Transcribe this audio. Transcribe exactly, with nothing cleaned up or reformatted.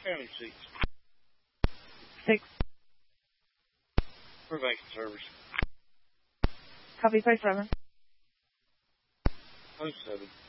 County seats. Six. For banking service. Copy five seven. Oh seven.